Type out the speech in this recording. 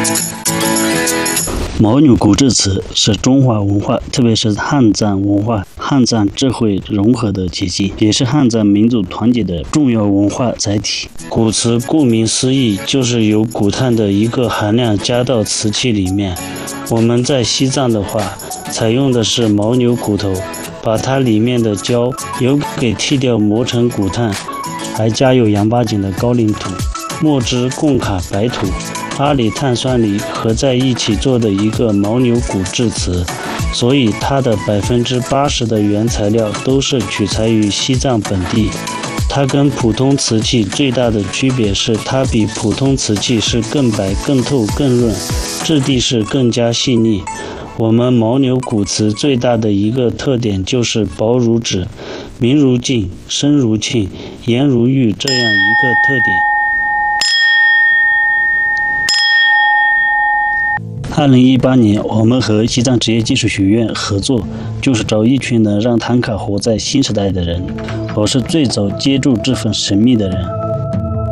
牦牛骨质瓷是中华文化，特别是汉藏文化、汉藏智慧融合的结晶，也是汉藏民族团结的重要文化载体。骨瓷顾名思义，就是由骨炭的一个含量加到瓷器里面。我们在西藏的话，采用的是牦牛骨头，把它里面的胶油给剔掉，磨成骨炭，还加有洋八井的高岭土、墨汁贡卡白土、阿里碳酸锂合在一起做的一个牦牛骨质瓷，所以它的80%的原材料都是取材于西藏本地。它跟普通瓷器最大的区别是，它比普通瓷器是更白、更透、更润，质地是更加细腻。我们牦牛骨瓷最大的一个特点就是薄如纸、明如镜、深如磬、颜如玉这样一个特点。2018年，我们和西藏职业技术学院合作，就是找一群能让唐卡活在新时代的人。我是最早接触这份神秘的人。